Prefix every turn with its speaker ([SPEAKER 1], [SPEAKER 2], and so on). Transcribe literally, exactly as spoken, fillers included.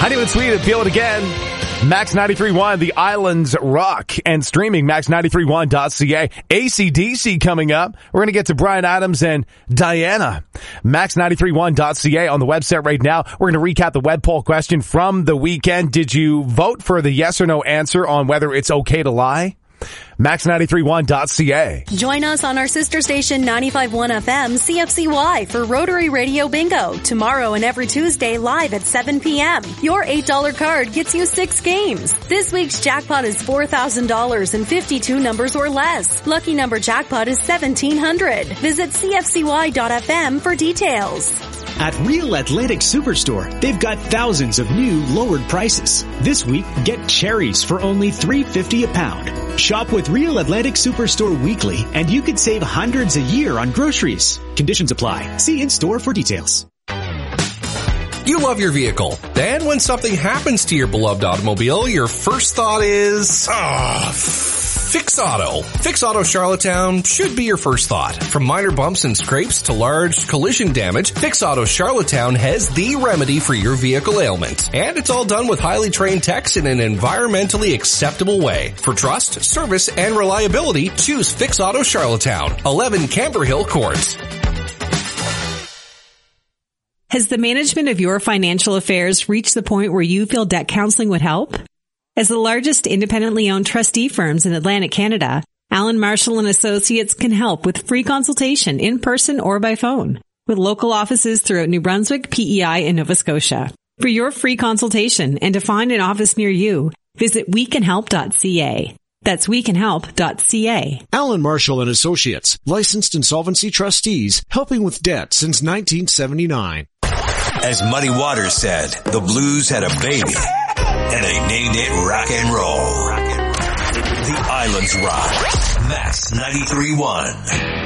[SPEAKER 1] Honeywood Suite, feel it again. Max ninety-three point one, The Islands Rock, and streaming max ninety-three one dot c a. A C D C coming up. We're going to get to Bryan Adams and Diana. max ninety-three one dot c a on the website right now. We're going to recap the web poll question from the weekend. Did you vote for the yes or no answer on whether it's okay to lie? max ninety-three one dot c a.
[SPEAKER 2] Join us on our sister station ninety-five point one F M C F C Y for Rotary Radio Bingo tomorrow and every Tuesday live at seven p.m. Your eight dollar card gets you six games. This week's jackpot is four thousand dollars and fifty-two numbers or less. Lucky number jackpot is seventeen hundred. Visit c f c y dot f m for details.
[SPEAKER 3] At Real Atlantic Superstore, they've got thousands of new lowered prices. This week, get cherries for only three dollars and fifty cents a pound. Shop with Real Atlantic Superstore weekly, and you could save hundreds a year on groceries. Conditions apply. See in-store for details.
[SPEAKER 4] You love your vehicle. Then when something happens to your beloved automobile, your first thought is, ah, Fix Auto. Fix Auto Charlottetown should be your first thought. From minor bumps and scrapes to large collision damage, Fix Auto Charlottetown has the remedy for your vehicle ailment. And it's all done with highly trained techs in an environmentally acceptable way. For trust, service, and reliability, choose Fix Auto Charlottetown, eleven Camber Hill Court.
[SPEAKER 5] Has the management of your financial affairs reached the point where you feel debt counseling would help? As the largest independently owned trustee firms in Atlantic Canada, Allen Marshall and Associates can help with free consultation in person or by phone, with local offices throughout New Brunswick, P E I, and Nova Scotia. For your free consultation and to find an office near you, visit we can help dot c a. That's we can help dot c a.
[SPEAKER 6] Allen Marshall and Associates, licensed insolvency trustees, helping with debt since nineteen seventy-nine.
[SPEAKER 7] As Muddy Waters said, the blues had a baby, and they named it rock and roll. The Islands Rock. Max ninety-three point one.